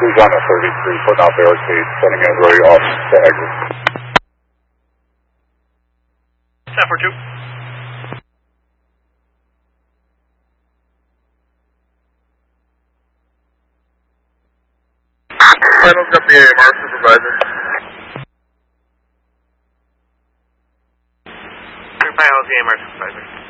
Who's on a 33, putting out barricade, setting in really off the exit. 1042. Finals got the AMR supervisor. Finals AMR supervisor.